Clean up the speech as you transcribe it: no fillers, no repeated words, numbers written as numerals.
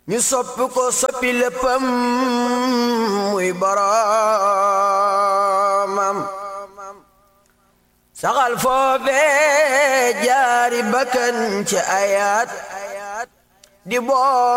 ñu soppi ko soppi léppam muy boroomam saxal foofee jaari bakkan ci ayaat di boo